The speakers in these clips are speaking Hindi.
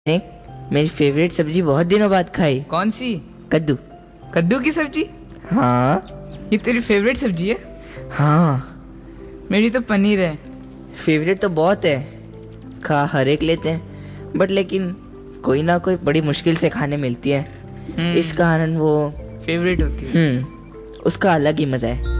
ने मेरी फेवरेट सब्जी बहुत दिनों बाद खाई। कौन सी? कद्दू। कद्दू की सब्जी? हाँ। ये तेरी फेवरेट सब्जी है? हाँ। मेरी तो पनीर है। फेवरेट तो बहुत है, खा हर एक लेते हैं, बट लेकिन कोई ना कोई बड़ी मुश्किल से खाने मिलती है, इस कारण वो फेवरेट होती है। उसका अलग ही मजा है।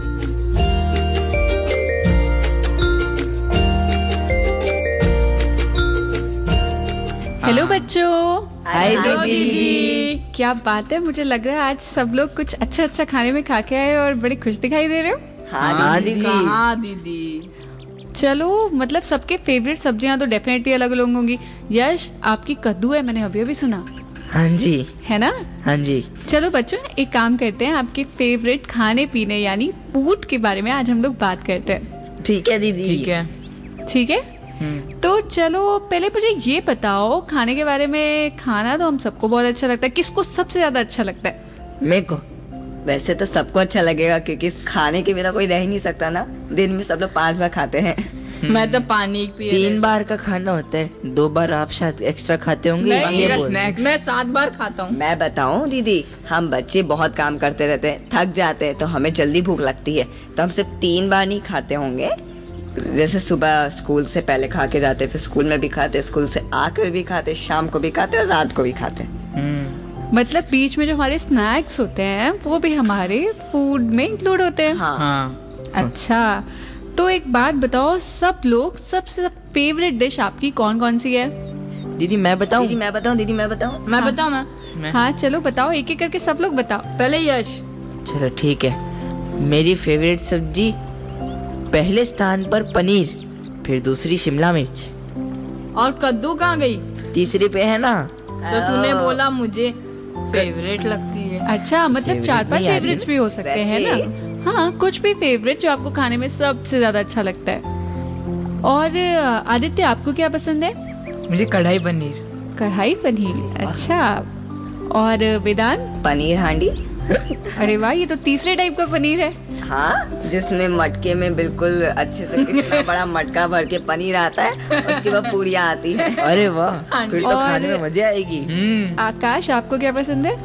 हेलो बच्चों। हाय दीदी। क्या बात है, मुझे लग रहा है आज सब लोग कुछ अच्छा अच्छा खाने में खा के आए और बड़े खुश दिखाई दे रहे हो। हाँ दीदी। हाँ दीदी। चलो, मतलब सबके फेवरेट सब्जियां तो डेफिनेटली अलग अलग होंगी। यश, आपकी कद्दू है, मैंने अभी अभी सुना। हाँ जी। है ना? हाँ जी। चलो बच्चों, एक काम करते हैं, आपके फेवरेट खाने पीने यानी फूड के बारे में आज हम लोग बात करते हैं। ठीक है दीदी। ठीक है। ठीक है, तो चलो पहले मुझे ये बताओ, खाने के बारे में। खाना तो हम सबको बहुत अच्छा लगता है, किसको सबसे ज्यादा अच्छा लगता है? मेरे को वैसे तो सबको अच्छा लगेगा क्योंकि इस खाने के बिना कोई रह ही नहीं सकता ना। दिन में सब लोग 5 बार खाते हैं। मैं तो पानी पी 3 बार का खाना होता है, 2 बार आप शायद एक्स्ट्रा खाते होंगे। स्नैक्स मैं 7 बार खाता हूँ। मैं बताऊं दीदी, हम बच्चे बहुत काम करते रहते हैं, थक जाते हैं, तो हमें जल्दी भूख लगती है, तो हम सिर्फ 3 बार नहीं खाते होंगे। जैसे सुबह स्कूल से पहले खा के जाते, फिर स्कूल में भी खाते, स्कूल से आकर भी खाते, शाम को भी खाते और रात को भी खाते। मतलब बीच में जो हमारे स्नैक्स होते हैं वो भी हमारे फूड में इंक्लूड होते हैं। हाँ। अच्छा, तो एक बात बताओ, सब लोग सबसे फेवरेट डिश आपकी कौन कौन सी है? दीदी मैं बताऊं? दीदी मैं बताऊं? मैं बताऊँ मैं? हाँ चलो बताओ, एक एक करके सब लोग बताओ। पहले यश। चलो ठीक है। मेरी फेवरेट सब्जी पहले स्थान पर पनीर, फिर दूसरी शिमला मिर्च, और कद्दू कहाँ गई? तीसरी पे है ना। तो तूने बोला मुझे फेवरेट लगती है। अच्छा, मतलब Favorite 4-5 नहीं आ रही फेवरेट्स भी हो सकते हैं ना। हाँ, कुछ भी फेवरेट जो आपको खाने में सबसे ज्यादा अच्छा लगता है। और आदित्य, आपको क्या पसंद है? मुझे कढ़ाई पनीर। कढ़ाई पनीर, अच्छा। और वेदांत? पनीर हांडी। अरे वाह, ये तो तीसरे टाइप का पनीर है। हाँ, जिसमें मटके में बिल्कुल अच्छे से कितना बड़ा मटका भर के पनीर आता है, उसके बाद पूरियाँ आती है। अरे वाह, फिर तो और- खाने में मजा आएगी। आकाश, आपको क्या पसंद है?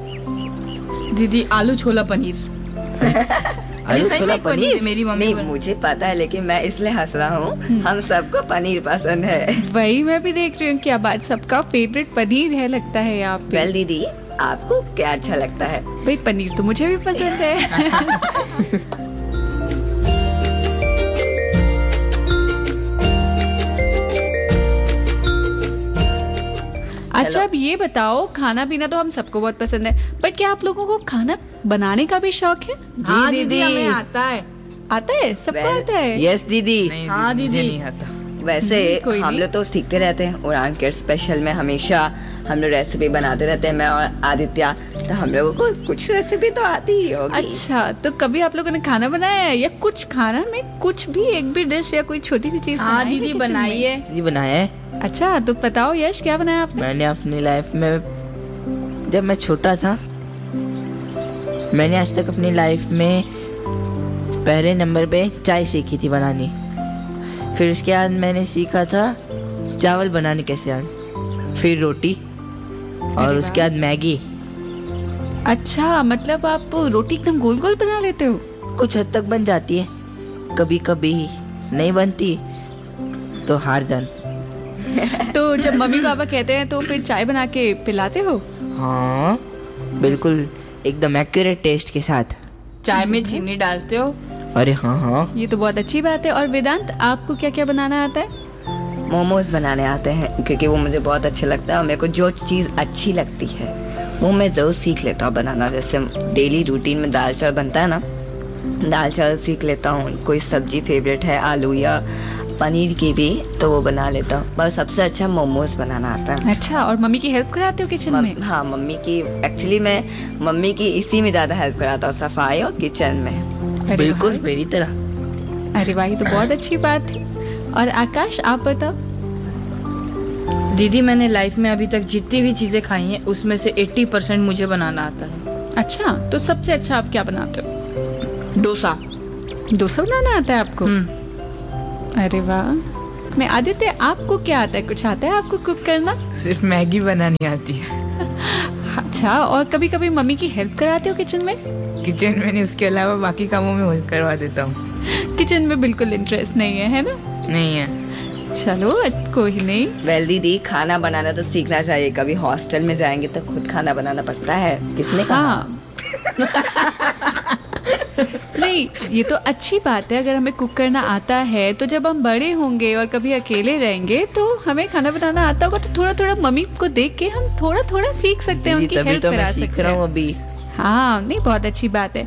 दीदी आलू छोला पनीर। आलू सही छोला में पनीर है, मेरी मम्मी नहीं, बना- मुझे पता है, लेकिन मैं इसलिए हंस रहा हूँ, हम सबको पनीर पसंद है। वही मैं भी देख रही हूँ, क्या बात, सबका फेवरेट पनीर है लगता है यहाँ पे। वेल दीदी, आपको क्या अच्छा लगता है? भाई पनीर तो मुझे भी पसंद है। अच्छा, अब ये बताओ, खाना पीना तो हम सबको बहुत पसंद है, बट क्या आप लोगों को खाना बनाने का भी शौक है? हाँ दीदी, हमें आता है। आता है, सबको Well, आता है। यस दीदी। नहीं हाँ, दीदी, मुझे दीदी। नहीं आता। वैसे कोई हम नहीं। लोग तो सीखते रहते हैं, उड़ान के स्पेशल में हमेशा हम लोग रेसिपी बनाते रहते हैं, मैं और आदित्य, तो हम लोगों को कुछ रेसिपी तो आती ही होगी। अच्छा, तो कभी आप लोगों ने खाना बनाया है, या कुछ खाना में कुछ भी, एक भी डिश या कोई छोटी सी चीज? हाँ दीदी, बनाई है। दीदी बनाया है। अच्छा, तो बताओ यश, क्या बनाया आपने? मैंने अपनी लाइफ में, जब मैं छोटा था, मैंने आज तक अपनी लाइफ में पहले नंबर पे चाय सीखी थी बनानी। फिर उसके बाद मैंने सीखा था चावल बनाने कैसे आन, फिर रोटी, और उसके बाद मैगी। अच्छा, मतलब आप रोटी एकदम गोल गोल बना लेते हो? कुछ हद तक बन जाती है, कभी कभी नहीं बनती तो हार जान। तो जब मम्मी पापा कहते हैं तो फिर चाय बना के पिलाते हो? हाँ बिल्कुल, एकदम एक्यूरेट टेस्ट के साथ। चाय में चीनी डालते हो? अरे हाँ हाँ। ये तो बहुत अच्छी बात है। और वेदांत, आपको क्या क्या बनाना आता है? मोमोज बनाने आते हैं, क्योंकि वो मुझे बहुत अच्छा लगता है, और मेरे को जो चीज़ अच्छी लगती है वो मैं जरूर सीख लेता हूँ बनाना। जैसे डेली रूटीन में दाल चावल बनता है ना, दाल चावल सीख लेता हूँ। कोई सब्जी फेवरेट है, आलू या पनीर की भी, तो वो बना लेता हूँ। पर सबसे अच्छा मोमोज बनाना आता है। अच्छा, और मम्मी की हेल्प कराते हो किचन में? हाँ, मम्मी की, एक्चुअली मैं मम्मी की इसी में ज़्यादा हेल्प कराता हूँ, सफाई और किचन में। अरे बिल्कुल वाह। मेरी तरह। अरे वाह, ये तो बहुत अच्छी बात है। और आकाश, आप बताओ। दीदी, मैंने लाइफ में अभी तक जितनी भी चीजें खाई हैं उसमें से 80% मुझे बनाना आता है। अच्छा, तो सबसे अच्छा आप क्या बनाते हो? डोसा। डोसा बनाना आता है आपको? अरे वाह। में। आदित्य, आपको क्या आता है? कुछ आता है आपको कुक करना? सिर्फ मैगी बनानी आती है अच्छा, और कभी कभी मम्मी की हेल्प कराते हो किचन में? किचन में नहीं, उसके अलावा बाकी कामों में करवा देता हूँ। किचन में बिल्कुल इंटरेस्ट नहीं है ना? नहीं है। चलो कोई नहीं। वेल दीदी, खाना बनाना तो सीखना चाहिए। कभी हॉस्टल में जाएंगे तो खुद खाना बनाना पड़ता है। किसने कहा? हाँ नहीं, ये तो अच्छी बात है। अगर हमें कुक करना आता है तो जब हम बड़े होंगे और कभी अकेले रहेंगे तो हमें खाना बनाना आता होगा, तो थोड़ा थोड़ा मम्मी को देख के हम थोड़ा थोड़ा सीख सकते हैं, उनकी तभी हेल्प तो मैं करा सीख सकते रहा हूँ हैं। अभी। हाँ नहीं, बहुत अच्छी बात है।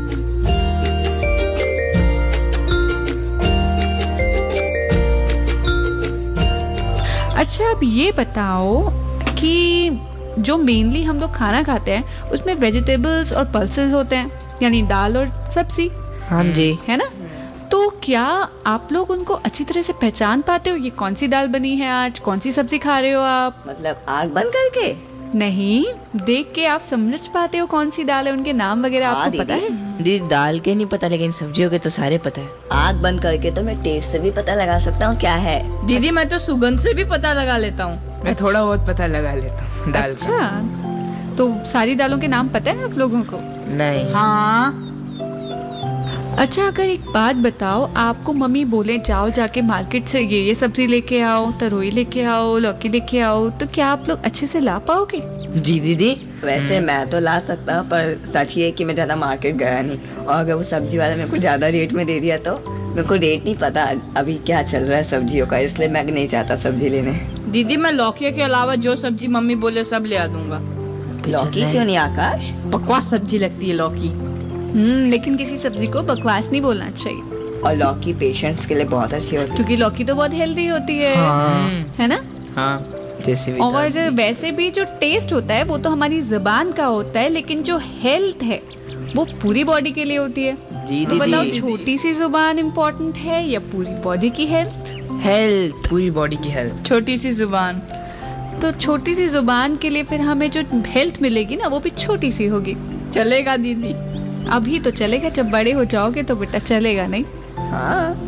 अच्छा, अब ये बताओ कि जो मेनली हम लोग खाना खाते हैं उसमें वेजिटेबल्स और पल्सेस होते हैं, यानी दाल और सब्जी, हाँ जी। है ना? तो क्या आप लोग उनको अच्छी तरह से पहचान पाते हो? ये कौन सी दाल बनी है आज, कौन सी सब्जी खा रहे हो आप? मतलब आग बंद करके? नहीं, देख के आप समझ पाते हो कौन सी दाल है, उनके नाम वगैरह हाँ आपको पता दीदी। है? दीदी दाल के नहीं पता, लेकिन सब्जियों के तो सारे पता है। आग बंद करके तो मैं टेस्ट से भी पता लगा सकता हूँ क्या है। दीदी मैं तो सुगंध से भी पता लगा लेता हूँ। मैं थोड़ा बहुत पता लगा लेता हूँ दाल का। अच्छा, तो सारी दालों के नाम पता है आप लोगों को? नहीं। हाँ, अच्छा, अगर एक बात बताओ, आपको मम्मी बोले जाओ जाके मार्केट से ये सब्जी लेके आओ, तरोई लेके आओ, लौकी लेके आओ, तो क्या आप लोग अच्छे से ला पाओगे? जी दीदी। वैसे मैं तो ला सकता हूँ, पर सच ये है कि मैं ज्यादा मार्केट गया नहीं। और अगर वो सब्जी वाला मेरे को ज्यादा रेट में दे दिया तो मेरे को रेट नहीं पता अभी क्या चल रहा है सब्जियों का, इसलिए मैं नहीं चाहता सब्जी लेने। दीदी मैं लौकी के अलावा जो सब्जी मम्मी बोले सब ले आ दूंगा। लौकी क्यों नहीं आकाश? बकवास सब्जी लगती है लौकी। लेकिन किसी सब्जी को बकवास नहीं बोलना चाहिए, और लौकी पेशेंट्स के लिए बहुत अच्छी होती है। क्योंकि लौकी तो बहुत हेल्दी होती है, है ना? हाँ, जैसे भी और दाल। वैसे भी जो टेस्ट होता है वो तो हमारी जुबान का होता है, लेकिन जो हेल्थ है वो पूरी बॉडी के लिए होती है। जी तो बताओ, दीदी। छोटी सी जुबान इम्पोर्टेंट है या पूरी बॉडी की हेल्थ? हेल्थ। पूरी बॉडी की हेल्थ। छोटी सी जुबान। तो छोटी सी जुबान के लिए फिर हमें जो हेल्थ मिलेगी ना वो भी छोटी सी होगी। चलेगा दीदी? अभी तो चलेगा, जब बड़े हो जाओगे तो बेटा चलेगा नहीं। हाँ।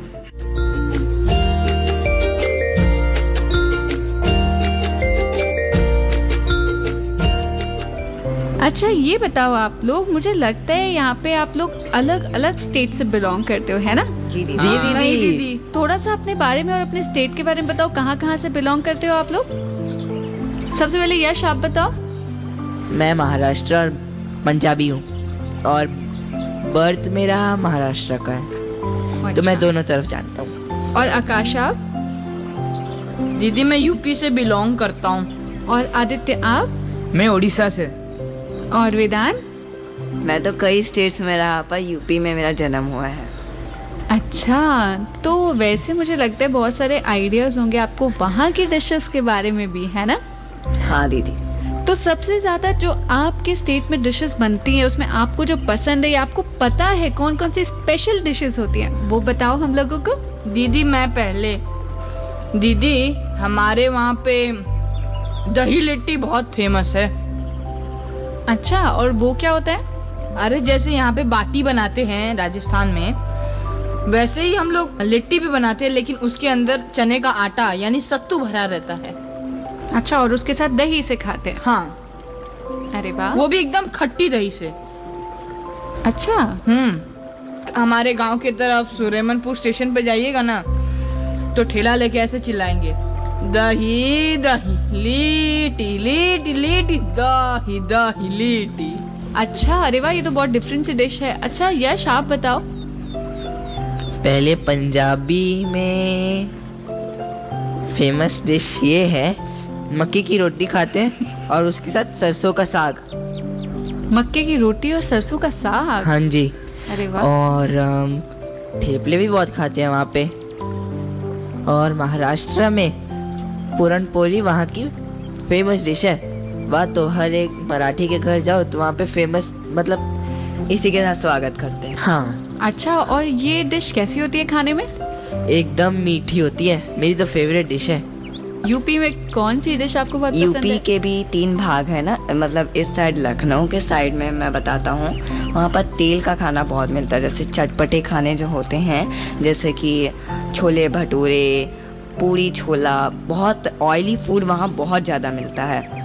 अच्छा, ये बताओ आप लोग, मुझे लगता है यहाँ पे आप लोग अलग अलग स्टेट से बिलोंग करते हो, है ना? जी दीदी। जी नहीं दीदी। दीदी, थोड़ा सा अपने बारे में और अपने स्टेट के बारे में बताओ, कहाँ कहाँ से बिलोंग करते हो आप लोग? सबसे पहले यश, आप बताओ। मैं महाराष्ट्र और पंजाबी हूँ, और बर्थ मेरा महाराष्ट्र का है, तो मैं दोनों तरफ जानता हूँ। और आकाश, आप? दीदी मैं यूपी से बिलोंग करता हूँ। और आदित्य, आप? मैं उड़ीसा से। और वेदांत? मैं तो कई स्टेट्स में रहा, पर यूपी में मेरा जन्म हुआ है। अच्छा, तो वैसे मुझे लगता है बहुत सारे आइडियाज होंगे आपको वहाँ की डिशेस के बारे में भी, है ना? हाँ दीदी। तो सबसे ज्यादा जो आपके स्टेट में डिशेस बनती हैं उसमें आपको जो पसंद है या आपको पता है कौन कौन सी स्पेशल डिशेस होती हैं, वो बताओ हम लोगों को। दीदी मैं पहले, दीदी हमारे वहाँ पे दही लिट्टी बहुत फेमस है। अच्छा, और वो क्या होता है? अरे जैसे यहाँ पे बाटी बनाते हैं राजस्थान में, वैसे ही हम लोग लिट्टी भी बनाते हैं, लेकिन उसके अंदर चने का आटा यानी सत्तू भरा रहता है। अच्छा, और उसके साथ दही से खाते हैं? हाँ, अरे वाह, वो भी एकदम खट्टी दही से। अच्छा। हमारे गांव की तरफ सुरेमनपुर स्टेशन पे जाइएगा ना, तो ठेला लेके ऐसे चिल्लाएंगे, दही दही लीटी लीटी लीटी दही दही लीटी। अच्छा, अरे वाह, ये तो बहुत डिफरेंट सी डिश है। अच्छा यश, आप बताओ। पहले पंजाबी में फेमस डिश ये है, मक्की की रोटी खाते हैं और उसके साथ सरसों का साग। मक्के की रोटी और सरसों का साग? हाँ जी। अरे वाह। और ठेपले भी बहुत खाते हैं वहाँ पे। और महाराष्ट्र में पूरन पोली वहाँ की फेमस डिश है। वहाँ तो हर एक मराठी के घर जाओ तो वहाँ पे फेमस, मतलब इसी के साथ स्वागत करते हैं। हाँ। अच्छा, और ये डिश कैसी होती है खाने में? एकदम मीठी होती है, मेरी तो फेवरेट डिश है। यूपी में कौन सी डिश आपको बहुत पसंद यूपी है? के भी 3 भाग है ना, मतलब इस साइड लखनऊ के साइड में मैं बताता हूँ, वहाँ पर तेल का खाना बहुत मिलता है। जैसे चटपटे खाने जो होते हैं, जैसे कि छोले भटूरे पूरी छोला, बहुत ऑयली फूड वहाँ बहुत ज़्यादा मिलता है।